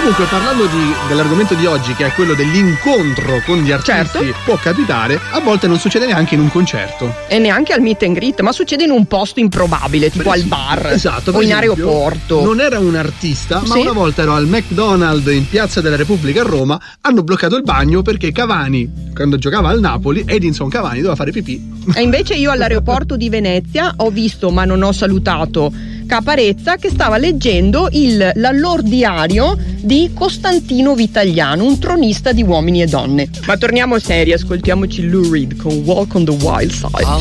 Comunque, parlando dell'argomento di oggi, che è quello dell'incontro con gli artisti, certo, può capitare, a volte non succede neanche in un concerto. E neanche al meet and greet, ma succede in un posto improbabile, tipo al bar, esatto, o in esempio, aeroporto. Non era un artista, ma sì, una volta ero al McDonald's in Piazza della Repubblica a Roma, hanno bloccato il bagno perché Cavani, quando giocava al Napoli, Edinson Cavani doveva fare pipì. E invece io all'aeroporto di Venezia ho visto, ma non ho salutato, Caparezza che stava leggendo l'allordiario di Costantino Vitagliano, un tronista di Uomini e Donne. Ma torniamo seri, ascoltiamoci Lou Reed con Walk on the Wild Side.